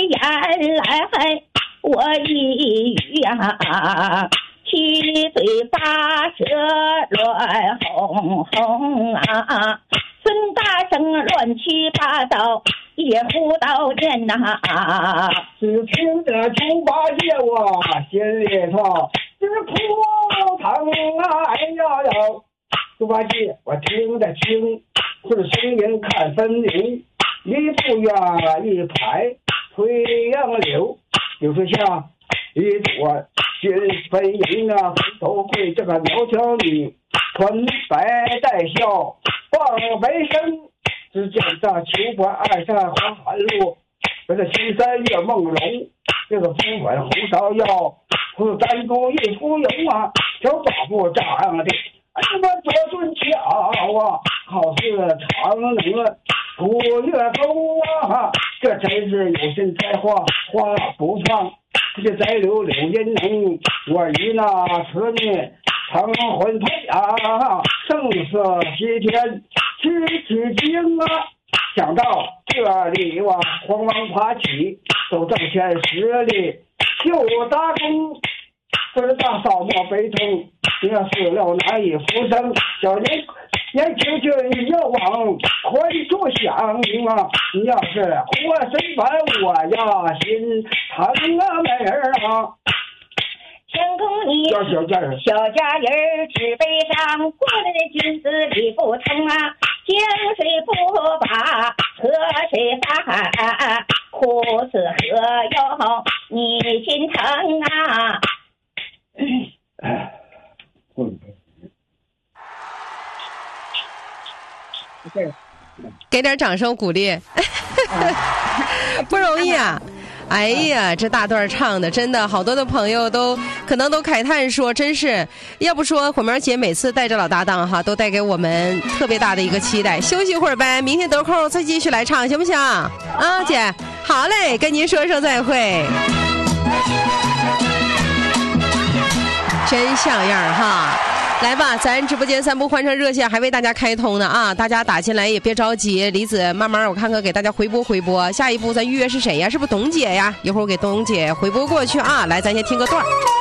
眼来我一语呀，七嘴八舌乱哄哄啊，孙大圣乱七八糟也胡捣念呐， 只听着猪八戒我心里头直扑腾啊！哎呀呀，猪八戒我听得清，这声音看分明，一步呀一排推杨柳，有时像一朵金飞银啊，红头盔这个苗条女，穿白带孝放北身，只见这秋波二山黄寒路，这是青山月梦龙，这个肤粉红芍药，是丹珠一浮油啊，小寡妇长的哎呀左尊巧啊，好似长能古月钩啊，这真是有心才华花不放，这再留柳阴浓，我与那此女成婚配啊，胜色西天七经啊，想到这里我慌忙爬起，走正前10里就搭弓，这大扫漠悲痛，这死了难以复生，小年轻轻要往宽处想啊，你要是活身板我呀心疼啊妹儿啊， 天空你小家人纸背上过来的金子里不通啊，江水不把河水泛，苦此何有你心疼啊。 给点掌声鼓励不容易啊。哎呀，这大段唱的真的好多的朋友都可能都慨叹说，真是要不说火苗姐每次带着老搭档哈，都带给我们特别大的一个期待。休息会儿呗，明天得空再继续来唱行不行啊？姐好嘞，跟您说声再会。真像样哈，来吧，咱直播间3部欢唱热线还为大家开通呢啊！大家打进来也别着急，李子慢慢我看看给大家回播。下一步咱预约是谁呀？是不是董姐呀？一会儿我给董姐回播过去啊！来，咱先听个段儿。